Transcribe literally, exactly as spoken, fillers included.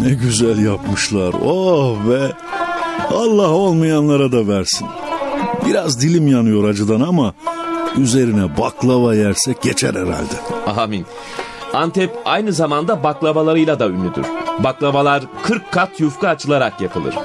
Ne güzel yapmışlar. Oh be. Allah olmayanlara da versin. Biraz dilim yanıyor acıdan ama üzerine baklava yersek geçer herhalde. Amin. Antep aynı zamanda baklavalarıyla da ünlüdür. Baklavalar kırk kat yufka açılarak yapılır.